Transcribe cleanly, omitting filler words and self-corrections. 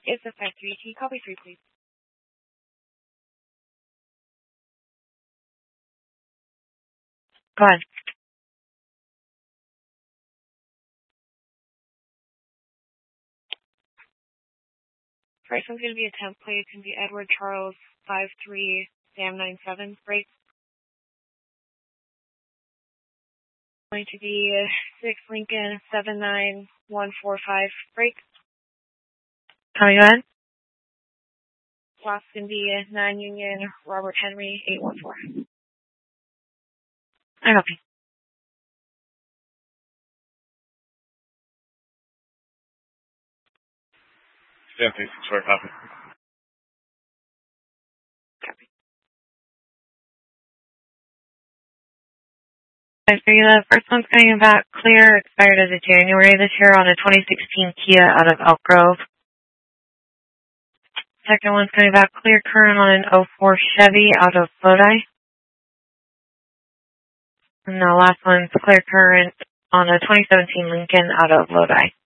It's a 5-3. Can you copy 3, please? Go ahead. First one's going to be a template. It's going to be Edward Charles 5-3, Sam 9-7, break. Going to be 6 Lincoln 7-9 1-4-5, break. Tommy, go ahead. Last going to be 9 Union Robert Henry 8-1-4. I copy. Sam 6-4, copy. Copy. I see the first one's coming back clear, expired as of January this year on a 2016 Kia out of Elk Grove. Second one's coming back clear current on an 04 Chevy out of Lodi. And the last one's clear current on a 2017 Lincoln out of Lodi.